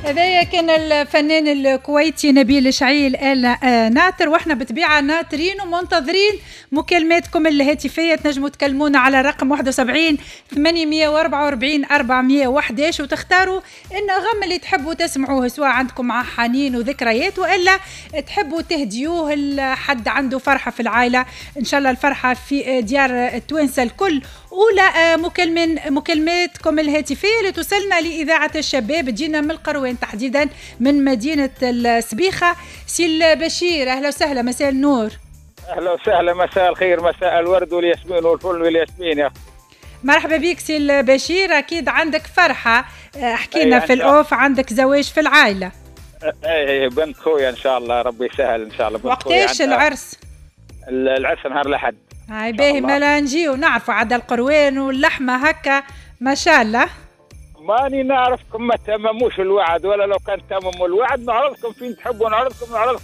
هذايا كان الفنان الكويتي نبيل شعيل ناطر، واحنا بطبيعه ناطرين ومنتظرين مكالماتكم الهاتفيه. تنجموا تكلمونا على رقم 71 844 411 وتختاروا النغم اللي تحبوا تسمعوه، سواء عندكم مع حنين وذكريات والا تحبوا تهديوه لحد عنده فرحه في العائله. ان شاء الله الفرحه في ديار التوانسه الكل. اولى مكالماتكم الهاتفيه اللي توصلنا لاذاعه الشباب تجينا من القروان، تحديدا من مدينه السبيخه. سي البشير، اهلا وسهلا، مساء النور. اهلا وسهلا، مساء الخير، مساء الورد والياسمين والفل والياسمين يا اخي. مرحبا بك سي البشير، اكيد عندك فرحه، حكينا في الاوف عندك زواج في العائله. اي بنت خويا ان شاء الله، ربي يسهل ان شاء الله. وقتاش العرس؟ العرس نهار الاحد. هاي باهي، مالا نجيو نعرفوا عاد القروان واللحمه هكا ما شاء الله. ماني نعرفكم ما تمموش الوعد، ولا لو كان تمموا الوعد نعرضكم فين تحبوا نعرضكم